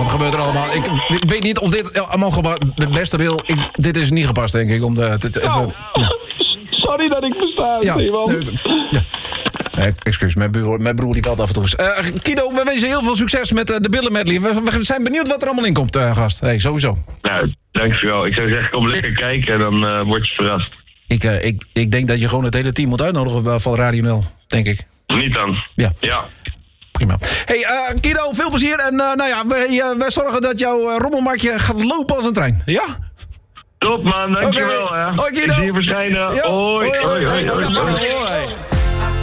wat gebeurt er allemaal? Ik weet niet of dit allemaal het beste wil. Dit is niet gepast, denk ik. Sorry dat ik versta. Ja. Excuus, mijn broer die belt af en toe eens. Kido, we wensen heel veel succes met de Billen medley. We zijn benieuwd wat er allemaal in komt, gast. Hey, sowieso. Nou, dankjewel. Ik zou zeggen, kom lekker kijken en dan word je verrast. Ik denk dat je gewoon het hele team moet uitnodigen van Radio 0, denk ik. Niet dan. Ja. Prima. Hey, Kido, veel plezier. En wij zorgen dat jouw rommelmarktje gaat lopen als een trein. Ja? Top man, dankjewel. Hoi, Kido. Ik zie je verschijnen. Hoi. Hoi.